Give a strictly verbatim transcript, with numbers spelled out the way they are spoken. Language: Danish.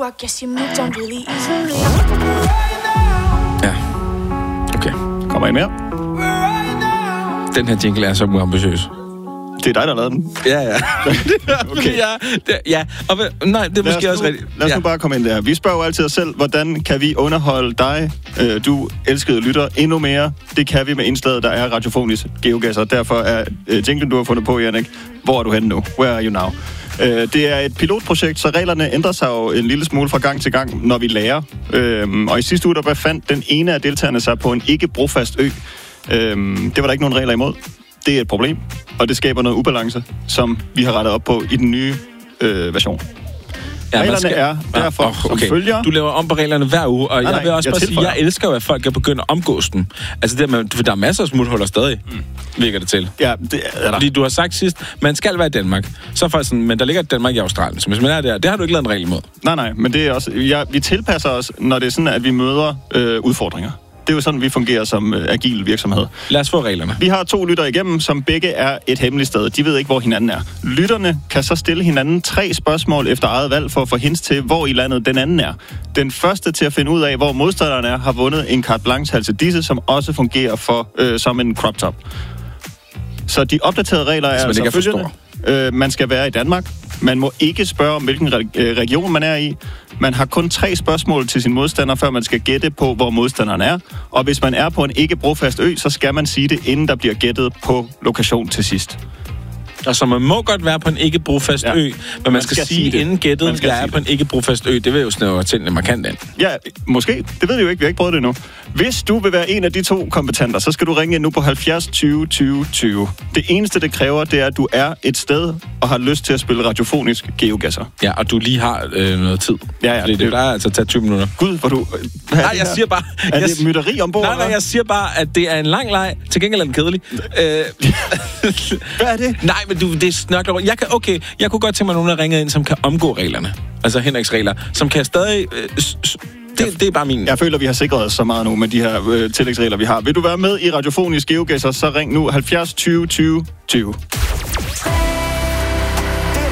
I guess you moved on really easily. Ja. Okay. Kommer I mere? Den her jingle er så uambitiøs. Det er dig, der lavede den. Ja, ja. Okay. ja, det, ja. Og, nej, det er måske nu, også rigtigt. Lad os ja. nu bare komme ind der. Vi spørger jo altid os selv, hvordan kan vi underholde dig, øh, du elskede lytter, endnu mere? Det kan vi med indslaget, der er radiofonisk geogasser. Derfor er øh, jinglen, du har fundet på, Jannik. Hvor er du henne nu? Where are you now? Øh, det er et pilotprojekt, så reglerne ændrer sig jo en lille smule fra gang til gang, når vi lærer. Øh, og i sidste uge, der befandt den ene af deltagerne sig på en ikke-brofast ø. Øh, det var der ikke nogen regler imod. Det er et problem, og det skaber noget ubalance, som vi har rettet op på i den nye øh, version. Ja, reglerne skal... er derfor ja, oh, okay. som følger... Du laver om på reglerne hver uge, og nej, jeg vil også jeg bare sige, jeg elsker jo, at folk kan begynde at omgås dem. Altså, det med, for der er masser af smuthuller stadig, mm. virker det til. Ja, det er der. Fordi du har sagt sidst, man skal være i Danmark. Så faktisk sådan, men der ligger Danmark i Australien. Så hvis man er der, det har du ikke lavet en regel imod. Nej, nej, men det er også... Ja, vi tilpasser os, når det er sådan, at vi møder øh, udfordringer. Det er jo sådan, vi fungerer som øh, agil virksomhed. Lad os få reglerne. Vi har to lyttere igennem, som begge er et hemmeligt sted. De ved ikke, hvor hinanden er. Lytterne kan så stille hinanden tre spørgsmål efter eget valg for at få hints til, hvor i landet den anden er. Den første til at finde ud af, hvor modstanderen er, har vundet en carte blanche halse disse, som også fungerer for øh, som en crop top. Så de opdaterede regler er altså følgende. Øh, man skal være i Danmark. Man må ikke spørge om, hvilken region man er i. Man har kun tre spørgsmål til sin modstander, før man skal gætte på, hvor modstanderen er. Og hvis man er på en ikke-brofast ø, så skal man sige det, inden der bliver gættet på lokation til sidst. Altså, man må godt være på en ikke-brofast ja. ø, men man, man skal, skal sige, sige inden gættet, der er på en ikke-brofast ø. Det vil jo snævre tingene markant ind. Ja, måske. Det ved vi jo ikke. Vi har ikke prøvet det endnu. Hvis du vil være en af de to kompetenter, så skal du ringe ind nu på halvfjerds tyve tyve tyve. Det eneste, det kræver, det er, at du er et sted og har lyst til at spille radiofonisk geogasser. Ja, og du lige har øh, noget tid. Ja, ja. Fordi det, det plejer altså at tage tyve minutter. Gud, hvor du... Nej, jeg her? siger bare... Er jeg, det mytteri ombord? Nej, nej, jeg siger bare, at det er en lang leg. Til gengæld er den kedelig. øh, Hvad er det? Nej, men du, det er snørkler. Jeg kan, okay, jeg kunne godt tænke mig, nogen der ringer ind, som kan omgå reglerne. Altså Henriks regler. Som kan stadig... Øh, s- Det, det er bare min... Jeg føler, vi har sikret os så meget nu med de her øh, tillægsregler, vi har. Vil du være med i radiofonisk geogasser, så ring nu halvfjerds tyve tyve tyve.